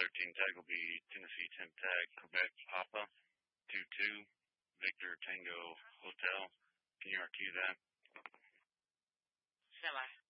tag will be Tennessee Temp Tag Quebec Papa 22 Victor Tango Hotel. Can you RQ that? Semi.